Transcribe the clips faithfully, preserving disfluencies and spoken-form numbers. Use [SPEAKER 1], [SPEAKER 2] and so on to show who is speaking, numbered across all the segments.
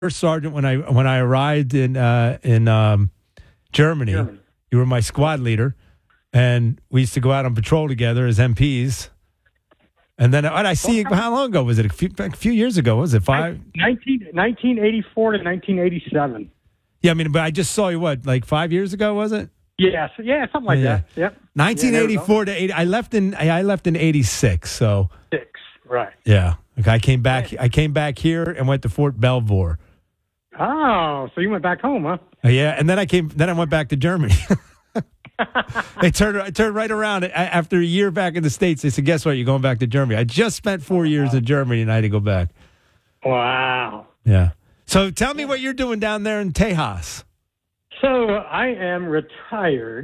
[SPEAKER 1] first sergeant when I when I arrived in uh, in um, Germany. Germany. You were my squad leader, and we used to go out on patrol together as M Ps. And then and I see you, how long ago was it? A few, a few years ago, was it five?
[SPEAKER 2] nineteen eighty-four to nineteen eighty-seven.
[SPEAKER 1] Yeah, I mean, but I just saw you, what, like five years ago, was it?
[SPEAKER 2] Yes, yeah, something like yeah. that. Yep.
[SPEAKER 1] nineteen eighty-four yeah, to eighty. I left in I left in eighty-six. So
[SPEAKER 2] six, right?
[SPEAKER 1] Yeah. Okay, I came back. I came back here and went to Fort Belvoir.
[SPEAKER 2] Oh, so you went back home, huh?
[SPEAKER 1] Uh, yeah, and then I came. Then I went back to Germany. They turned. I turned right around after a year back in the States. They said, "Guess what? You're going back to Germany." I just spent four years in Germany, and I had to go back.
[SPEAKER 2] Wow.
[SPEAKER 1] Yeah. So tell me what you're doing down there in Tejas.
[SPEAKER 2] So I am retired,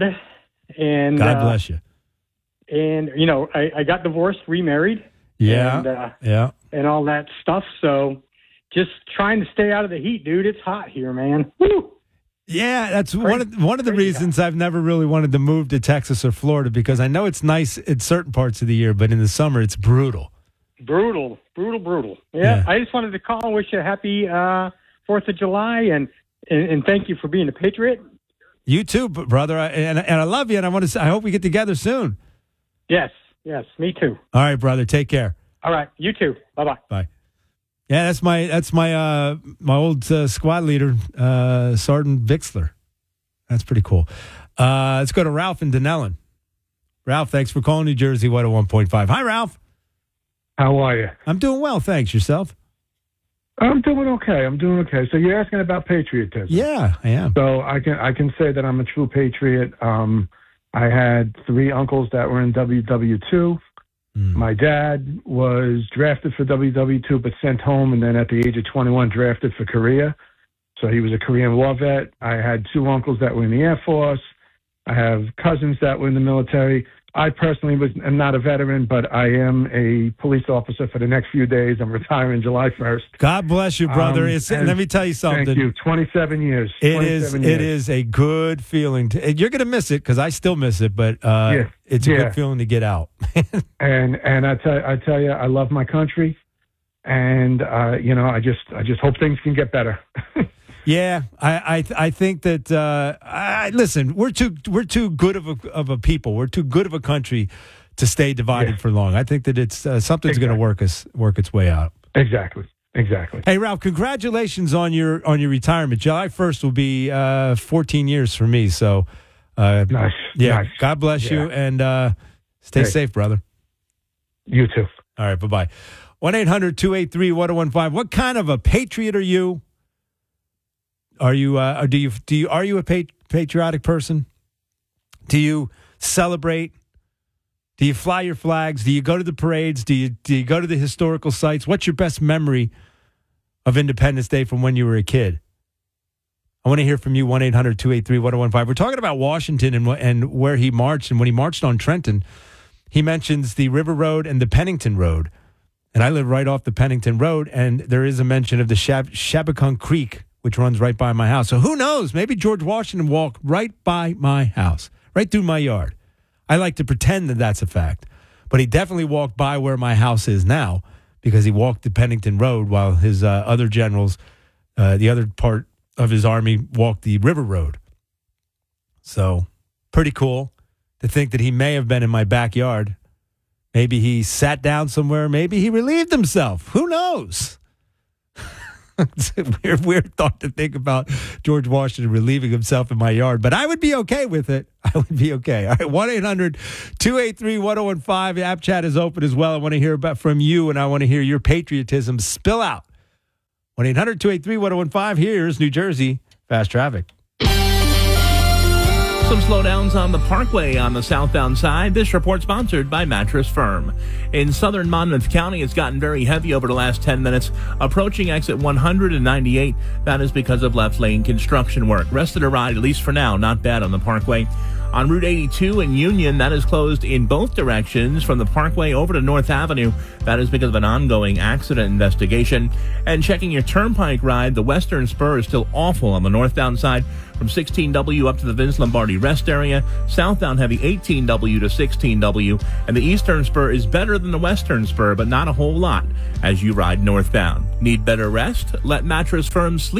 [SPEAKER 2] and
[SPEAKER 1] God bless you.
[SPEAKER 2] Uh, and you know, I, I got divorced, remarried.
[SPEAKER 1] Yeah.
[SPEAKER 2] And, uh,
[SPEAKER 1] yeah.
[SPEAKER 2] And all that stuff. So just trying to stay out of the heat, dude. It's hot here, man. Woo!
[SPEAKER 1] Yeah, that's one of one of the reasons I've never really wanted to move to Texas or Florida, because I know it's nice in certain parts of the year, but in the summer it's brutal.
[SPEAKER 2] Brutal, brutal, brutal. Yeah,
[SPEAKER 1] yeah.
[SPEAKER 2] I just wanted to call and wish you a happy uh, Fourth of July, and, and and thank you for being a patriot.
[SPEAKER 1] You too, brother, I, and and I love you, and I want to. Say, I hope we get together soon.
[SPEAKER 2] Yes, yes, me too.
[SPEAKER 1] All right, brother, take care.
[SPEAKER 2] All right, you too. Bye bye.
[SPEAKER 1] Bye. Yeah, that's my that's my uh, my old uh, squad leader, uh, Sergeant Vixler. That's pretty cool. Uh, let's go to Ralph in Denellen. Ralph, thanks for calling New Jersey one oh one point five. Hi, Ralph.
[SPEAKER 3] How are you?
[SPEAKER 1] I'm doing well, thanks. Yourself?
[SPEAKER 3] I'm doing okay. I'm doing okay. So you're asking about patriotism?
[SPEAKER 1] Yeah, I am.
[SPEAKER 3] So I can I can say that I'm a true patriot. Um, I had three uncles that were in W W two. My dad was drafted for W W two but sent home, and then at the age of twenty-one drafted for Korea. So he was a Korean War vet. I had two uncles that were in the Air Force. I have cousins that were in the military. I personally was am not a veteran, but I am a police officer for the next few days. I'm retiring July first.
[SPEAKER 1] God bless you, brother.
[SPEAKER 3] Um,
[SPEAKER 1] it's, let me tell you something.
[SPEAKER 3] Thank you. twenty-seven years.
[SPEAKER 1] It is.
[SPEAKER 3] years.
[SPEAKER 1] It is a good feeling. To, you're going to miss it because I still miss it, but uh,
[SPEAKER 3] yeah.
[SPEAKER 1] it's a
[SPEAKER 3] yeah.
[SPEAKER 1] good feeling to get out.
[SPEAKER 3] and and I tell I tell you, I love my country, and uh, you know, I just I just hope things can get better.
[SPEAKER 1] Yeah, I, I I think that uh, I, listen, we're too we're too good of a of a people. We're too good of a country to stay divided
[SPEAKER 3] yeah.
[SPEAKER 1] for long. I think that it's uh, something's
[SPEAKER 3] exactly.
[SPEAKER 1] going to work us work its way out.
[SPEAKER 3] Exactly, exactly.
[SPEAKER 1] Hey, Ralph, congratulations on your on your retirement. July first will be uh, fourteen years for me. So, uh,
[SPEAKER 3] nice.
[SPEAKER 1] Yeah,
[SPEAKER 3] nice.
[SPEAKER 1] God bless
[SPEAKER 3] yeah.
[SPEAKER 1] you, and uh, stay hey. safe, brother.
[SPEAKER 3] You too.
[SPEAKER 1] All right, bye bye. One eight hundred two eight three one zero one five. What kind of a patriot are you? Are you? Uh, or do you? Do you? Are you a pat- patriotic person? Do you celebrate? Do you fly your flags? Do you go to the parades? Do you? Do you go to the historical sites? What's your best memory of Independence Day from when you were a kid? I want to hear from you. One eight hundred two eight three one zero one five. We're talking about Washington and and where he marched, and when he marched on Trenton, he mentions the River Road and the Pennington Road, and I live right off the Pennington Road, and there is a mention of the Shab- Shabacon Creek, which runs right by my house. So who knows? Maybe George Washington walked right by my house, right through my yard. I like to pretend that that's a fact. But he definitely walked by where my house is now because he walked the Pennington Road while his uh, other generals, uh, the other part of his army, walked the River Road. So pretty cool to think that he may have been in my backyard. Maybe he sat down somewhere. Maybe he relieved himself. Who knows? It's a weird, weird thought to think about George Washington relieving himself in my yard, but I would be okay with it. I would be okay. All right, one eight hundred two eight three one zero one five. App chat is open as well. I want to hear about from you, and I want to hear your patriotism spill out. one eight hundred two eight three one zero one five. Here's New Jersey Fast Traffic.
[SPEAKER 4] Some slowdowns on the Parkway on the southbound side. This report sponsored by Mattress Firm. In southern Monmouth County, it's gotten very heavy over the last ten minutes, approaching exit one hundred ninety-eight. That is because of left lane construction work. Rest of the ride, at least for now, not bad on the Parkway. On Route eighty-two in Union, that is closed in both directions from the Parkway over to North Avenue. That is because of an ongoing accident investigation. And checking your Turnpike ride, the Western Spur is still awful on the northbound side from sixteen W up to the Vince Lombardi rest area. Southbound heavy eighteen W to sixteen W. And the Eastern Spur is better than the Western Spur, but not a whole lot as you ride northbound. Need better rest? Let Mattress Firm sleep.